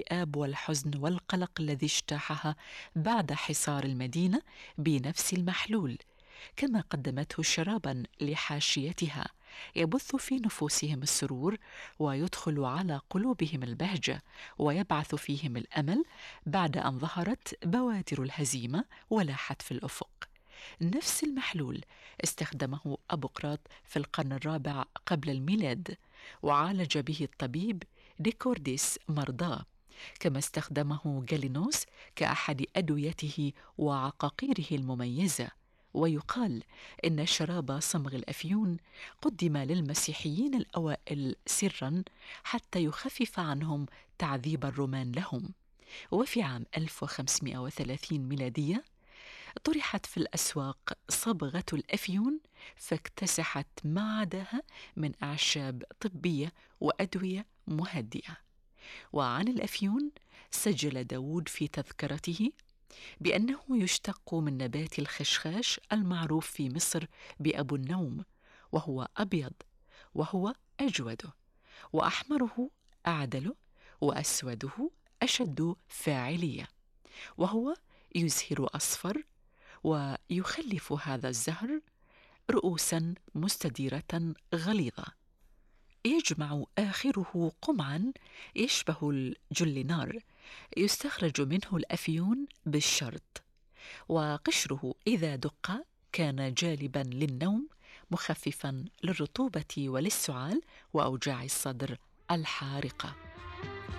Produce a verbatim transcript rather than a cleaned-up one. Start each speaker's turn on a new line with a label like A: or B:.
A: الاكتئاب والحزن والقلق الذي اجتاحها بعد حصار المدينة بنفس المحلول، كما قدمته شرابا لحاشيتها يبث في نفوسهم السرور ويدخل على قلوبهم البهجة ويبعث فيهم الأمل بعد أن ظهرت بوادر الهزيمة ولاحت في الأفق. نفس المحلول استخدمه أبوقراط في القرن الرابع قبل الميلاد، وعالج به الطبيب ديكورديس مرضاه، كما استخدمه جالينوس كأحد أدويته وعقاقيره المميزة. ويقال إن شراب صمغ الأفيون قدم للمسيحيين الأوائل سرا حتى يخفف عنهم تعذيب الرومان لهم. وفي عام ألف وخمسمائة وثلاثين ميلادية طرحت في الأسواق صبغة الأفيون، فاكتسحت ما عداها من أعشاب طبية وأدوية مهدئة. وعن الأفيون سجل داود في تذكرته بأنه يشتق من نبات الخشخاش المعروف في مصر بأبو النوم، وهو أبيض وهو أجود، وأحمره أعدل، وأسوده أشد فاعلية، وهو يزهر أصفر، ويخلف هذا الزهر رؤوسا مستديرة غليظة يجمع آخره قمعا يشبه الجلينار، يستخرج منه الأفيون بالشرط، وقشره إذا دق كان جالبا للنوم مخففا للرطوبة وللسعال وأوجاع الصدر الحارقة.